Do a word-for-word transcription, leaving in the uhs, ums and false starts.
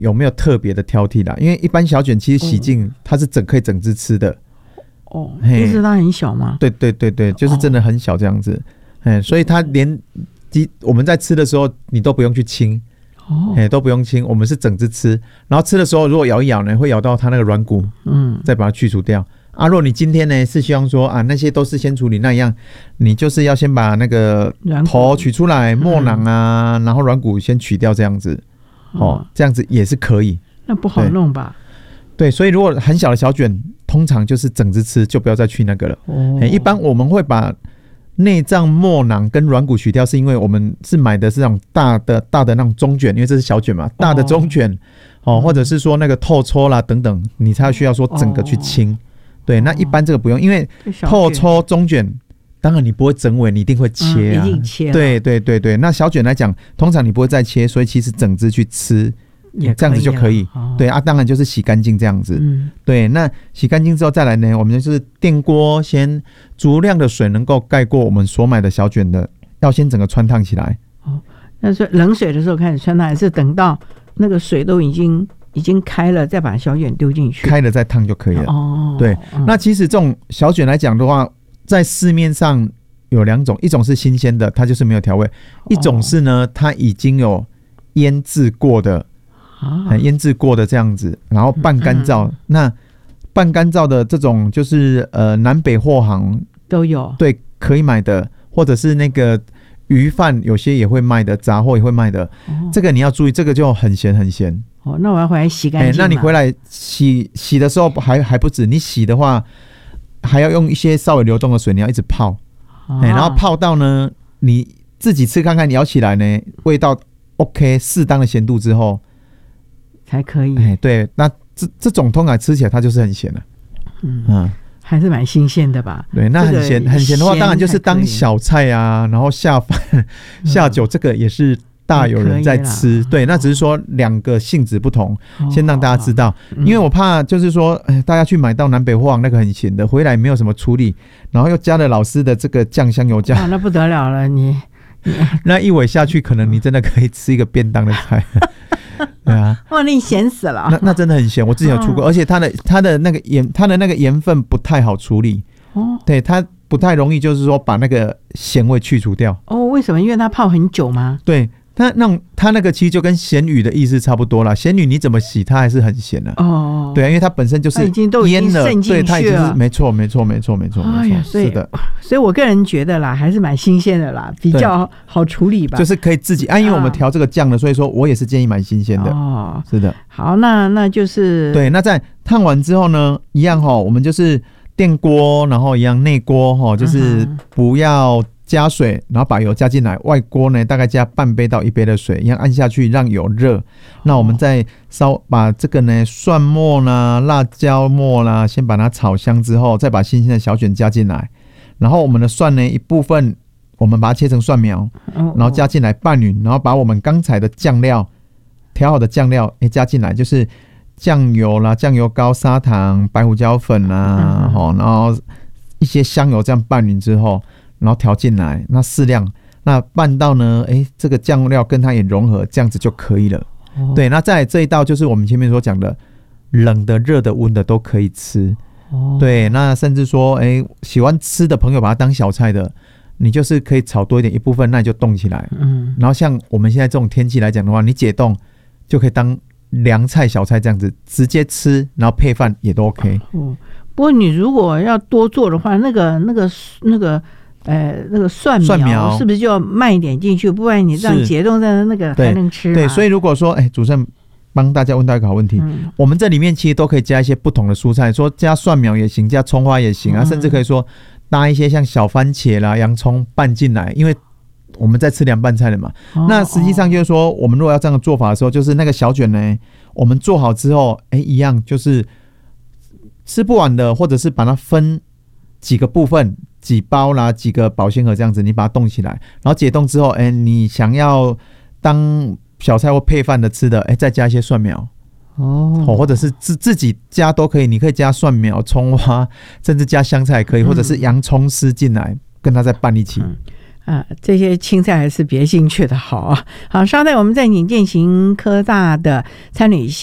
有没有特别的挑剔啦？因为一般小卷其实洗净、哦、它是整可以整只吃的。 哦，就是它很小吗？ 对对对对，就是真的很小这样子。哎、哦，所以它连我们在吃的时候，你都不用去清。哦，哎，都不用清，我们是整只吃，然后吃的时候如果咬一咬呢，会咬到它那个软骨，嗯，再把它去除掉。啊，如果你今天呢是希望说啊那些都是先处理那样，你就是要先把那个头取出来，末囊啊、嗯，然后软骨先取掉这样子，哦，这样子也是可以。 那不好弄吧？ 对，对，所以如果很小的小卷，通常就是整只吃，就不要再去那个了。哦，一般我们会把内脏末囊跟软骨取掉，是因为我们是买的是那种大的大的那种中卷，因为这是小卷嘛，大的中卷 哦, 哦，或者是说那个透抽啦等等，你才需要说整个去清。哦，对，那一般这个不用，因为透抽中卷，当然你不会整尾，你一定会切啊，嗯、一定切。对对对对，那小卷来讲，通常你不会再切，所以其实整只去吃。这样子就可以，哦、对啊，当然就是洗干净这样子、嗯。对，那洗干净之后再来呢，我们就是电锅先足量的水能够盖过我们所买的小卷的，要先整个汆烫起来。 哦，那是冷水的时候开始汆烫，还是等到那个水都已经已经开了，再把小卷丢进去？ 开了再烫就可以了。哦，对，嗯、那其实这种小卷来讲的话，在市面上有两种，一种是新鲜的，它就是没有调味；一种是呢，它已经有腌制过的。啊，腌制过的这样子，然后半干燥、嗯。那半干燥的这种，就是呃南北货行都有， 对，可以买的，或者是那个鱼贩有些也会卖的，杂货也会卖的、哦。这个你要注意，这个就很咸很咸。 哦，那我要回来洗干净、欸。 那你回来洗洗的时候还还不止，你洗的话还要用一些稍微流动的水，你要一直泡。哦欸、然后泡到呢，你自己吃看看，咬起来呢味道 OK， 适当的咸度之后。 才可以、 欸、对，那 这, 这种通常吃起来它就是很咸的。 嗯, 嗯还是蛮新鲜的吧。 对，那很咸、这个、很咸的话当然就是当小菜啊，然后下饭、嗯、下酒，这个也是大有人在吃。对，那只是说两个性质不同、哦、先让大家知道、嗯、因为我怕就是说、哎、大家去买到南北货行那个很咸的回来没有什么处理，然后又加了老师的这个酱香油酱、 哦、那不得了了，你那一尾下去可能你真的可以吃一个便当的菜。对啊， 哇，你咸死了。 那那真的很咸，我之前有出过，嗯、而且它的它的那个盐，它的那个盐分不太好处理。哦，对，它不太容易，就是说把那个咸味去除掉。 哦，为什么？因为它泡很久吗？ 对，它那种它那个其实就跟咸鱼的意思差不多啦。咸鱼你怎么洗，它还是很咸的、啊。哦，对啊，因为它本身就是已经都已经渗进去了， 对，它已经是没错，没错，没错，没错，没错，是的。 所以我个人觉得啦，还是蛮新鲜的啦，比较好处理吧。 就是可以自己，啊，因为我们调这个酱的，所以说我也是建议蛮新鲜的。哦，是的。 好，那那就是对，那在烫完之后呢，一样哈，我们就是电锅，然后一样内锅哈，就是不要加水，然后把油加进来，外锅呢大概加半杯到一杯的水，一样按下去让油热。那我们再烧把这个呢蒜末啦、辣椒末啦，先把它炒香之后，再把新鲜的小卷加进来。然后我们的蒜呢，一部分我们把它切成蒜苗，然后加进来拌匀，然后把我们刚才的酱料调好的酱料诶加进来，就是酱油啦、酱油膏、砂糖、白胡椒粉啦，嗯、然后一些香油这样拌匀之后，然后调进来，那适量，那拌到呢，诶这个酱料跟它也融合，这样子就可以了。哦、对，那再来这一道就是我们前面所讲的，冷的、热的、温的都可以吃。哦、对，那甚至说，哎，喜欢吃的朋友把它当小菜的，你就是可以炒多一点一部分，那你就冻起来。嗯，然后像我们现在这种天气来讲的话，你解冻就可以当凉菜、小菜这样子直接吃，然后配饭也都 OK。 哦，不过你如果要多做的话，那个、那个、那个，呃，那个蒜苗, 蒜苗是不是就要慢一点进去？不然你这样解冻在那个还能吃吗？ 对，所以如果说，哎，主持人。帮大家问到一个好问题、嗯、我们这里面其实都可以加一些不同的蔬菜，说加蒜苗也行，加葱花也行啊、嗯、甚至可以说搭一些像小番茄啦、洋葱拌进来，因为我们在吃凉拌菜的嘛、哦、那实际上就是说我们如果要这样的做法的时候，就是那个小卷呢我们做好之后，哎，一样就是吃不完的，或者是把它分几个部分，几包啦、几个保鲜盒这样子，你把它冻起来，然后解冻之后，哎，你想要当小菜或配饭的吃的，哎，再加一些蒜苗 哦, 哦，或者是自自己加都可以，你可以加蒜苗、葱花，甚至加香菜也可以，嗯、或者是洋葱丝进来，跟它再拌一起。嗯、 啊，这些青菜还是别进去的好啊。好，稍待我们再请践行科大的餐旅系